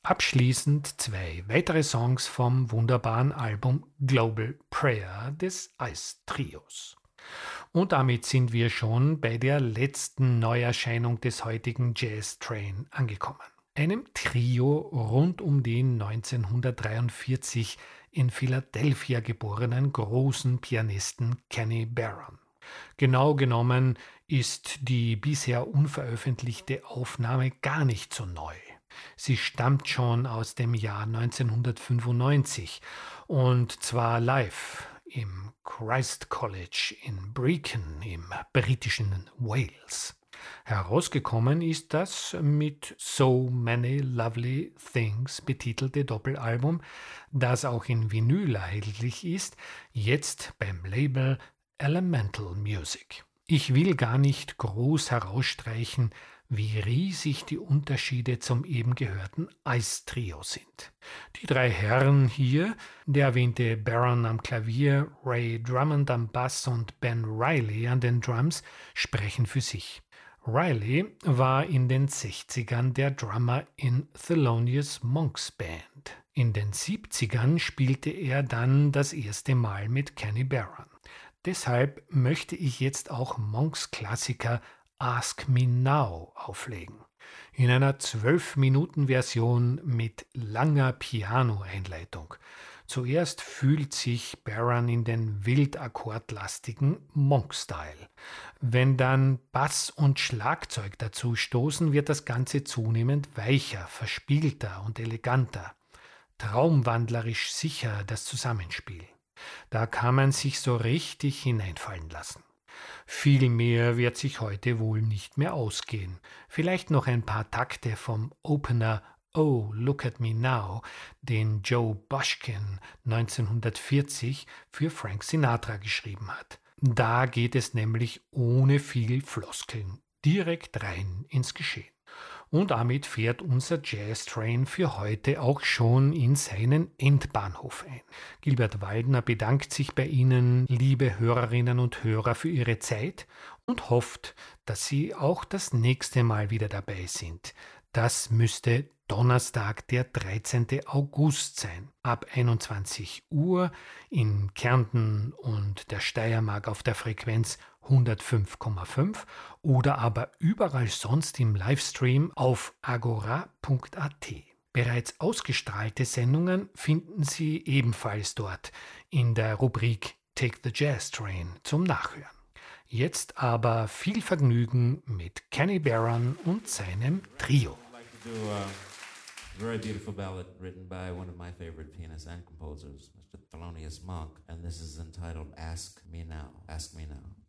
Abschließend zwei weitere Songs vom wunderbaren Album Global Prayer des Ice Trios. Und damit sind wir schon bei der letzten Neuerscheinung des heutigen Jazz Train angekommen. Einem Trio rund um den 1943 in Philadelphia geborenen großen Pianisten Kenny Barron. Genau genommen ist die bisher unveröffentlichte Aufnahme gar nicht so neu. Sie stammt schon aus dem Jahr 1995 und zwar live im Christ College in Brecon im britischen Wales. Herausgekommen ist das mit So Many Lovely Things betitelte Doppelalbum, das auch in Vinyl erhältlich ist, jetzt beim Label Elemental Music. Ich will gar nicht groß herausstreichen, wie riesig die Unterschiede zum eben gehörten Ice-Trio sind. Die drei Herren hier, der erwähnte Barron am Klavier, Ray Drummond am Bass und Ben Riley an den Drums, sprechen für sich. Riley war in den 60ern der Drummer in Thelonious Monk's Band. In den 70ern spielte er dann das erste Mal mit Kenny Barron. Deshalb möchte ich jetzt auch Monks Klassiker Ask Me Now auflegen. In einer 12-Minuten-Version mit langer Piano-Einleitung. Zuerst fühlt sich Barron in den wild akkordlastigen Monk-Style. Wenn dann Bass und Schlagzeug dazu stoßen, wird das Ganze zunehmend weicher, verspielter und eleganter. Traumwandlerisch sicher das Zusammenspiel. Da kann man sich so richtig hineinfallen lassen. Viel mehr wird sich heute wohl nicht mehr ausgehen. Vielleicht noch ein paar Takte vom Opener Oh, Look at Me Now, den Joe Bushkin 1940 für Frank Sinatra geschrieben hat. Da geht es nämlich ohne viel Floskeln direkt rein ins Geschehen. Und damit fährt unser Jazz-Train für heute auch schon in seinen Endbahnhof ein. Gilbert Waldner bedankt sich bei Ihnen, liebe Hörerinnen und Hörer, für Ihre Zeit und hofft, dass Sie auch das nächste Mal wieder dabei sind. Das müsste Donnerstag, der 13. August sein. Ab 21 Uhr in Kärnten und der Steiermark auf der Frequenz 105,5 oder aber überall sonst im Livestream auf agora.at. Bereits ausgestrahlte Sendungen finden Sie ebenfalls dort in der Rubrik Take the Jazz Train zum Nachhören. Jetzt aber viel Vergnügen mit Kenny Barron und seinem Trio. A very beautiful ballad written by one of my favorite pianists and composers, Mr. Thelonious Monk, and this is entitled Ask Me Now. Ask Me Now.